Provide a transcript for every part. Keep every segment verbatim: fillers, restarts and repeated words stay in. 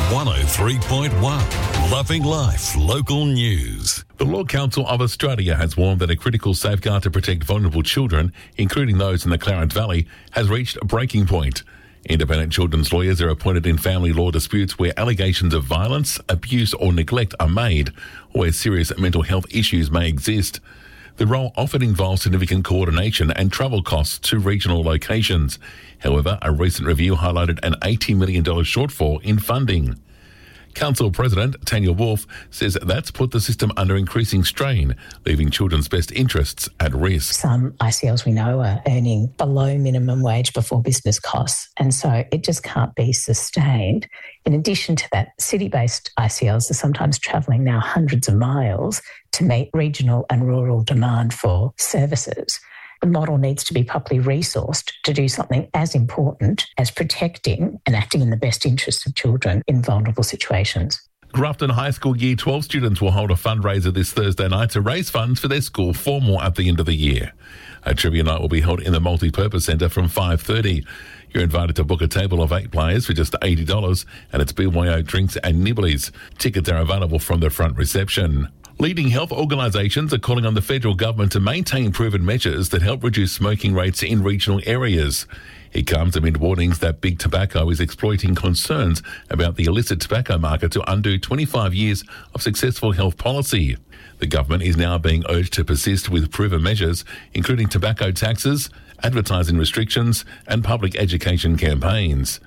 one oh three point one. Loving Life Local News. The Law Council of Australia has warned that a critical safeguard to protect vulnerable children, including those in the Clarence Valley, has reached a breaking point. Independent children's lawyers are appointed in family law disputes where allegations of violence, abuse or neglect are made, or where serious mental health issues may exist. The role often involves significant coordination and travel costs to regional locations. However, a recent review highlighted an eighty million dollars shortfall in funding. Council President Tanya Wolf says that's put the system under increasing strain, leaving children's best interests at risk. Some I C Ls we know are earning below minimum wage before business costs, and so it just can't be sustained. In addition to that, city-based I C Ls are sometimes travelling now hundreds of miles to meet regional and rural demand for services. The model needs to be properly resourced to do something as important as protecting and acting in the best interests of children in vulnerable situations. Grafton High School Year twelve students will hold a fundraiser this Thursday night to raise funds for their school formal at the end of the year. A trivia night will be held in the Multi-Purpose Centre from five thirty. You're invited to book a table of eight players for just eighty dollars, and it's B Y O drinks and nibblies. Tickets are available from the front reception. Leading health organisations are calling on the federal government to maintain proven measures that help reduce smoking rates in regional areas. It comes amid warnings that big tobacco is exploiting concerns about the illicit tobacco market to undo twenty-five years of successful health policy. The government is now being urged to persist with proven measures, including tobacco taxes, advertising restrictions and public education campaigns.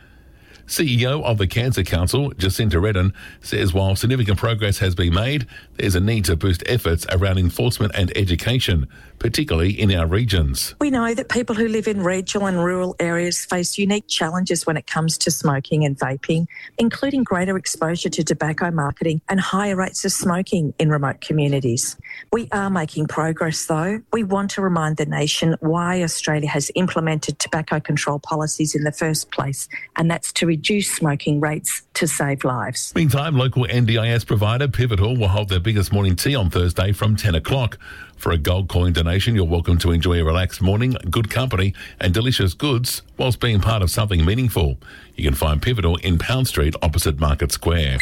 C E O of the Cancer Council, Jacinta Redden, says while significant progress has been made, there's a need to boost efforts around enforcement and education, particularly in our regions. We know that people who live in regional and rural areas face unique challenges when it comes to smoking and vaping, including greater exposure to tobacco marketing and higher rates of smoking in remote communities. We are making progress, though. We want to remind the nation why Australia has implemented tobacco control policies in the first place, and that's to reduce smoking rates to save lives. Meantime, local N D I S provider Pivotal will hold their biggest morning tea on Thursday from ten o'clock. For a gold coin donation, you're welcome to enjoy a relaxed morning, good company and delicious goods whilst being part of something meaningful. You can find Pivotal in Pound Street opposite Market Square.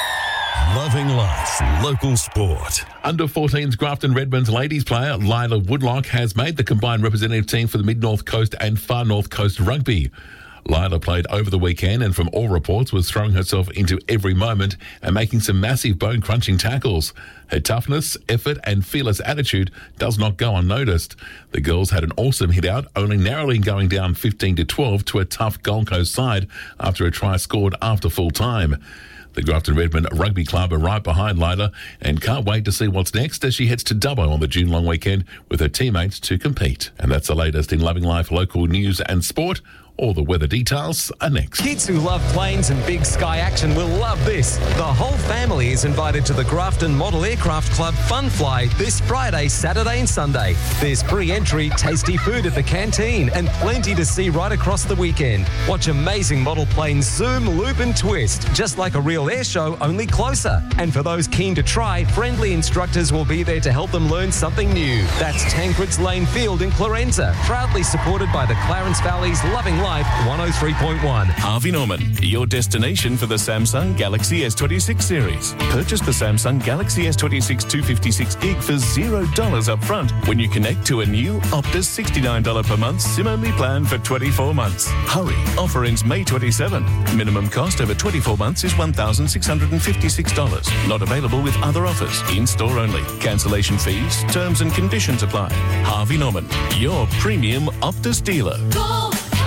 Loving Life Local Sport. Under fourteens Grafton Redmonds ladies player Lila Woodlock has made the combined representative team for the Mid-North Coast and Far North Coast Rugby. Lila played over the weekend and from all reports was throwing herself into every moment and making some massive bone-crunching tackles. Her toughness, effort and fearless attitude does not go unnoticed. The girls had an awesome hit-out, only narrowly going down fifteen to twelve to a tough Gold Coast side after a try scored after full time. The Grafton Redmond Rugby Club are right behind Lila and can't wait to see what's next as she heads to Dubbo on the June long weekend with her teammates to compete. And that's the latest in Loving Life local news and sport. All the weather details are next. Kids who love planes and big sky action will love this. The whole family is invited to the Grafton Model Aircraft Club Fun Fly this Friday, Saturday and Sunday. There's free entry, tasty food at the canteen and plenty to see right across the weekend. Watch amazing model planes zoom, loop and twist, just like a real air show, only closer. And for those keen to try, friendly instructors will be there to help them learn something new. That's Tancred's Lane Field in Clarenza, proudly supported by the Clarence Valley's Loving Life one oh three point one. Harvey Norman, your destination for the Samsung Galaxy S twenty-six series. Purchase the Samsung Galaxy S twenty-six two fifty-six gig for zero dollars up front when you connect to a new Optus sixty-nine dollars per month SIM-only plan for twenty-four months. Hurry, offer ends May twenty-seventh. Minimum cost over twenty-four months is one thousand six hundred fifty-six dollars. Not available with other offers. In-store only. Cancellation fees, terms and conditions apply. Harvey Norman, your premium Optus dealer. Go!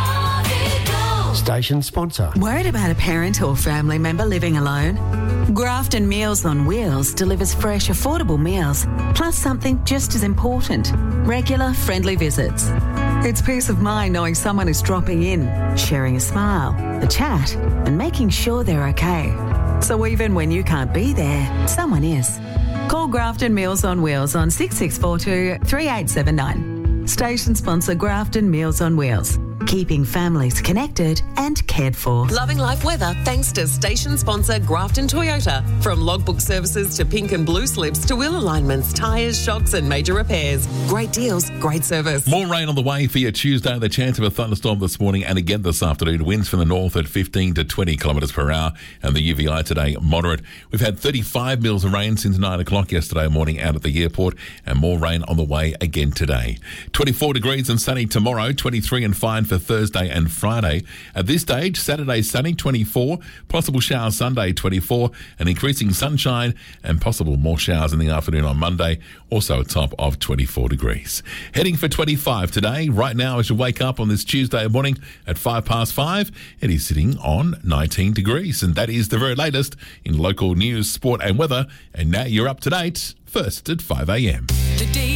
Station sponsor. Worried about a parent or family member living alone? Grafton Meals on Wheels delivers fresh, affordable meals, plus something just as important, regular, friendly visits. It's peace of mind knowing someone is dropping in, sharing a smile, a chat, and making sure they're okay. So even when you can't be there, someone is. Call Grafton Meals on Wheels on six six four two, three eight seven nine. Station sponsor Grafton Meals on Wheels. keeping families connected and cared for. Loving life weather thanks to station sponsor Grafton Toyota. From logbook services to pink and blue slips to wheel alignments, tyres, shocks and major repairs. Great deals, great service. More rain on the way for your Tuesday. The chance of a thunderstorm this morning and again this afternoon. Winds from the north at fifteen to twenty kilometres per hour, and the U V I today moderate. We've had thirty-five mils of rain since nine o'clock yesterday morning out at the airport, and more rain on the way again today. twenty-four degrees and sunny tomorrow, twenty-three and fine for Thursday and Friday. At this stage, Saturday sunny, twenty-four, possible showers Sunday, twenty-four, and increasing sunshine and possible more showers in the afternoon on Monday, also a top of twenty-four degrees. Heading for twenty-five today. Right now, as you wake up on this Tuesday morning at five past five, it is sitting on nineteen degrees, and that is the very latest in local news, sport and weather. And now you're up to date, first at five a.m.